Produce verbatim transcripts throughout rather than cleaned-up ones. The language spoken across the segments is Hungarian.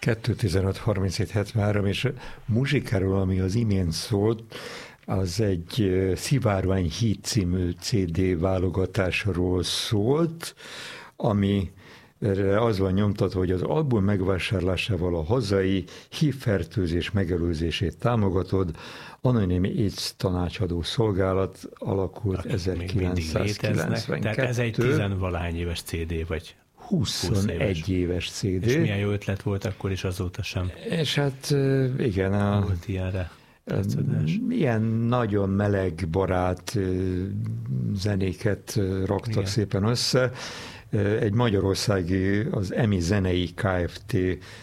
kettő tizenöt harminchét hetvenhárom, és muzsikáról, ami az imént szólt, az egy Szivárvány híd című cé dé válogatásról szólt, ami az van nyomtatva, hogy az album megvásárlásával a hazai hívfertőzés megelőzését támogatod. Anonim AIDS tanácsadó szolgálat alakult akik ezerkilencszázkilencvenkettő. Tehát ez egy tizenvalány éves cé dé, vagy huszonegy éves cé dé. És milyen jó ötlet volt akkor is, azóta sem. És hát igen, a, volt ilyenre. Ilyen nagyon meleg, barát zenéket raktak igen. szépen össze. Egy magyarországi, az EMI Zenei Kft.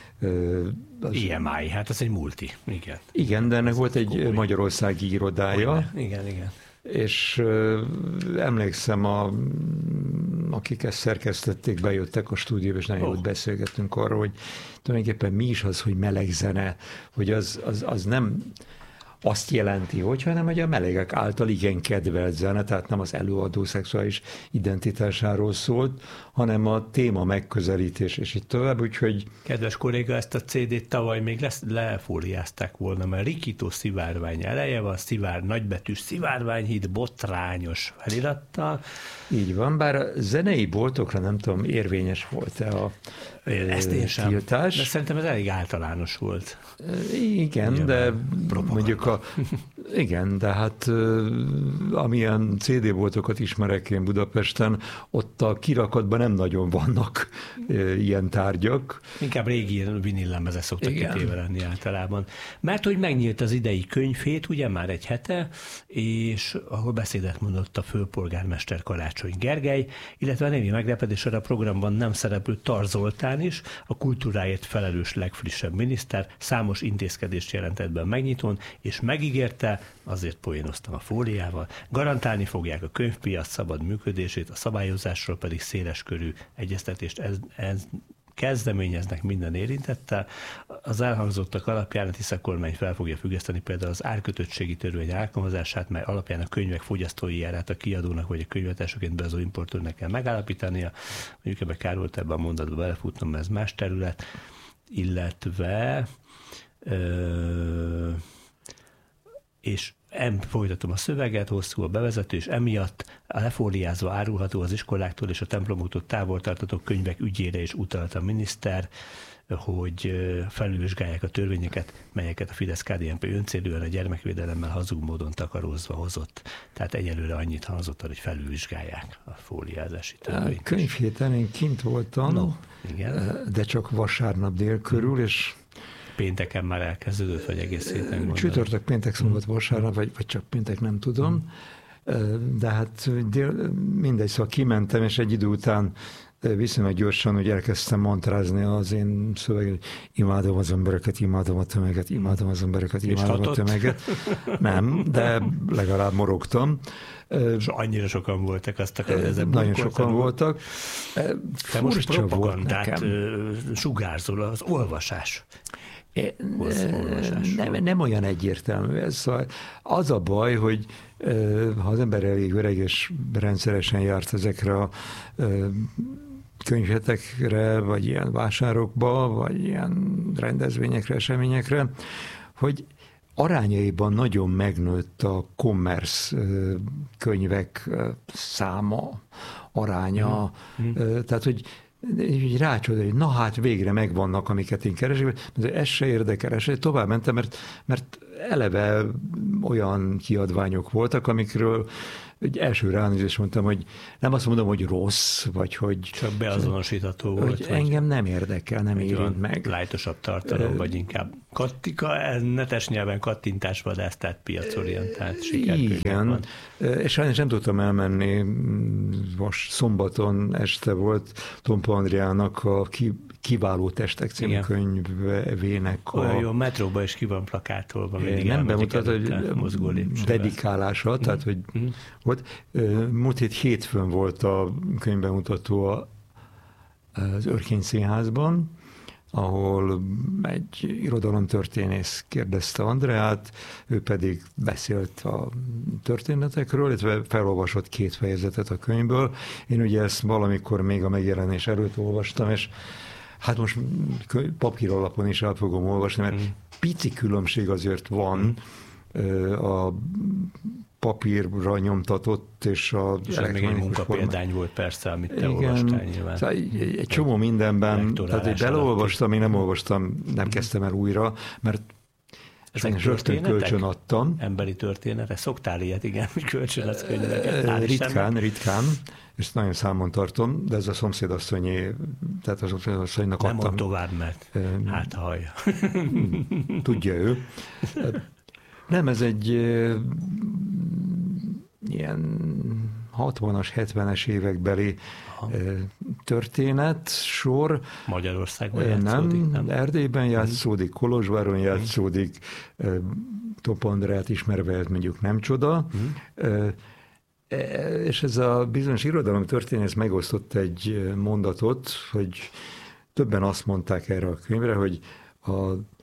Az i em i, hát ez egy multi, igen. Igen, de ennek volt egy komoly magyarországi irodája. Olyan. Igen, igen. És uh, emlékszem, a, akik ezt szerkesztették, bejöttek a stúdióba, és nagyon oh. jól beszélgettünk arról, hogy tulajdonképpen mi is az, hogy meleg zene, hogy az, az, az nem azt jelenti, hogy, hanem hogy a melegek által igen kedvelt zene, tehát nem az előadó szexuális identitásáról szólt, hanem a téma megközelítés, és itt tovább, úgyhogy... Kedves kolléga, ezt a cé dét tavaly még lesz, lefóliázták volna, mert Rikító szivárvány eleje van, szivár, nagybetűs szivárványhíd, botrányos felirattal. Így van, bár a zenei boltokra nem tudom, érvényes volt-e a Ezt én sem, tiltás. De szerintem ez elég általános volt. Igen, ugye, de propaganda. Mondjuk a... Igen, de hát amilyen cé dé boltokat ismerek én Budapesten, ott a kirakatban nem nagyon vannak ilyen tárgyak. Inkább régi vinillemezek szoktak kitéve lenni általában. Mert hogy megnyílt az idei könyvhét, ugye már egy hete, és ahol beszédet mondott a főpolgármester Karácsony Gergely, illetve a némi meglepetésre a programban nem szereplő Tar Zoltán is, a kultúráért felelős legfrissebb miniszter, számos intézkedést jelentett be a megnyitón, és megígérte, azért poénoztam a fóliával, garantálni fogják a könyvpiac szabad működését, a szabályozásról pedig széleskörű egyeztetést ez, ez kezdeményeznek minden érintettel. Az elhangzottak alapján a Tisza kormány fel fogja függeszteni például az árkötöttségi törvény alkalmazását, mely alapján a könyvek fogyasztói árát a kiadónak vagy a könyvetásoként beazó importőrnek kell megállapítania. Mondjuk ebbe kár volt ebben a mondatba belefutnom, mert ez más terület, illetve ö, és em, folytatom a szöveget, hosszú a bevezető, és emiatt a lefóliázva árulható az iskoláktól és a templomoktól távol tartató könyvek ügyére is utalt a miniszter, hogy felülvizsgálják a törvényeket, melyeket a Fidesz-ká dé en pé öncélűen a gyermekvédelemmel hazug módon takarózva hozott. Tehát egyelőre annyit hangzott, hogy felülvizsgálják a fóliázási törvényt. A könyvhéten én kint voltam, no, igen. de csak vasárnap dél körül, és pénteken már elkezdődött, vagy egész héten gondolom. Csütörtök, péntek, szombat, vasárnap, vagy, vagy csak péntek, nem tudom. De hát dél, mindegy, szóval kimentem, és egy idő után viszonylag gyorsan, hogy elkezdtem mantrázni az én szöveget, imádom az embereket, imádom a tömeget, imádom az embereket, imádom a tömeget. Nem, de legalább morogtam. És annyira sokan voltak, azt akarom, ezzel nagyon sokan voltak. Te most propagandát sugárzol, az olvasás. É, nem, nem olyan egyértelmű ez. Szóval az a baj, hogy ha az ember elég öreg és rendszeresen járt ezekre a könyvhetekre, vagy ilyen vásárokba, vagy ilyen rendezvényekre, eseményekre, hogy arányaiban nagyon megnőtt a commerce könyvek száma, aránya. Mm. Tehát, hogy így rácsodál, hogy na hát végre megvannak, amiket én keresek, de ez se érdekel, ez se, tovább mentem, mert, mert eleve olyan kiadványok voltak, amikről egy első ránézés mondtam, hogy nem azt mondom, hogy rossz, vagy hogy... Csak beazonosítható volt. Hogy engem nem érdekel, nem érint meg. Lájtosabb tartalom, vagy inkább kattika, netes nyelven kattintásvadász, tehát piacorientált sikerkönyvek. Igen, van. És sajnos nem tudtam elmenni, most szombaton este volt Tompa Andriának a ki, Kiváló testek című könyvének a... Olyan jó, metróban is ki van plakátolva. Nem bemutat, hogy dedikálása, mm. tehát hogy mm. volt. Múlt hét hétfőn volt a könyvbemutató az Örkény Színházban, ahol egy irodalomtörténész kérdezte Andreát, ő pedig beszélt a történetekről, illetve felolvasott két fejezetet a könyvből. Én ugye ezt valamikor még a megjelenés előtt olvastam, és hát most papír alapon is el fogom olvasni, mert mm. pici különbség azért van mm. a papírra nyomtatott, és a és még egy munkapéldány volt persze, amit te igen, olvastál nyilván. Szóval egy, egy csomó mindenben, tehát egy beleolvastam, én nem olvastam, nem mm. kezdtem el újra, mert ezek rögtön kölcsön adtam. Emberi történetek? Szoktál ilyet, igen, hogy kölcsön adsz könyveket? Ritkán, ritkán, és nagyon számon tartom, de ez a szomszédasszonyé, tehát a szomszédasszonynak adtam. Nem mond tovább, mert hát hallja. Tudja ő. Nem, ez egy uh, ilyen hatvanas, hetvenes évekbeli uh, történet, sor. Magyarországban játszódik, nem? Nem, Erdélyben játszódik, Kolozsváron játszódik, uh, Top Andrát ismerve, mondjuk nem csoda. Hmm. Uh, és ez a bizonyos irodalom történész megosztott egy mondatot, hogy többen azt mondták erre a könyvre, hogy a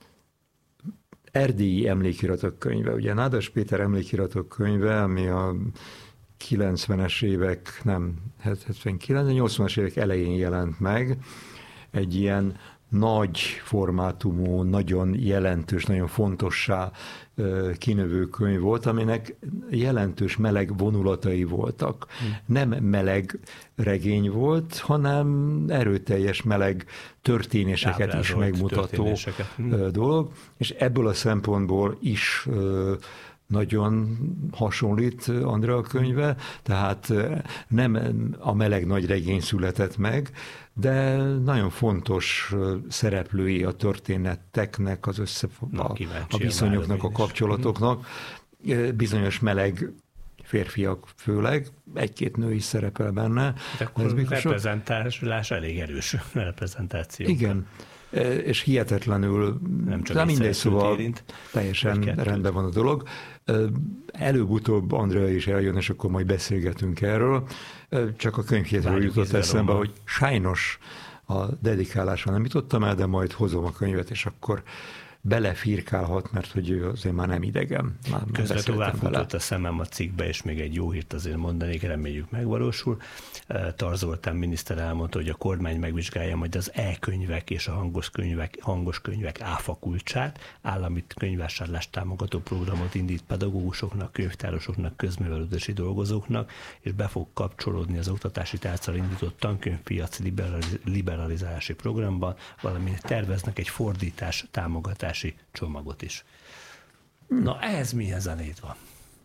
erdélyi emlékiratok könyve. Ugye Nádas Péter emlékiratok könyve, ami a kilencvenes évek, nem, hetvenkilenc, nyolcvanas évek elején jelent meg, egy ilyen nagy formátumú, nagyon jelentős, nagyon fontossá kinövő könyv volt, aminek jelentős meleg vonulatai voltak. Nem meleg regény volt, hanem erőteljes meleg történéseket is megmutató dolog, és ebből a szempontból is nagyon hasonlít Andrea könyve, tehát nem a meleg nagy regény született meg, de nagyon fontos szereplői a történeteknek, az össze, a, a viszonyoknak, a kapcsolatoknak, bizonyos meleg férfiak főleg, egy-két nő is szerepel benne. De akkor reprezentálás elég erős reprezentáció. Igen, és hihetetlenül, nem csak de mindegy, szóval érint, teljesen rendben van a dolog. Előbb-utóbb Andrea is eljön, és akkor majd beszélgetünk erről. Csak a könyvhétről jutott eszembe, hogy sajnos a dedikálásra nem jutottam el, de majd hozom a könyvet, és akkor belefirkálhat, mert hogy ő azért már nem idegen. Már közben tovább futott a szemem a cikkbe, és még egy jó hírt azért mondanék, reméljük megvalósul. Tarz Zoltán miniszter elmondta, hogy a kormány megvizsgálja majd az e-könyvek és a hangos könyvek, hangos könyvek áfa kulcsát, állami könyvvásárlást támogató programot indít pedagógusoknak, könyvtárosoknak, közművelődési dolgozóknak, és be fog kapcsolódni az oktatási tárccal indított tankönyvpiac liberalizálási programban, valamint terveznek egy fordítás támogatási csomagot is. Na, ehhez milyen zenét van?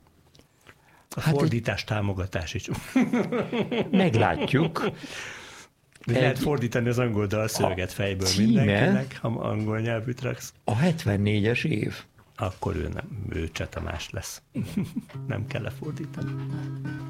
A hát fordítás egy... támogatási csomag. Meglátjuk. De egy... lehet fordítani az angol dalszöveget fejből címe... mindenkinek, ha angol nyelvűt raksz. A hetvennégyes év. Akkor ő nem, ő Cseh Tamás lesz. Nem kell lefordítani.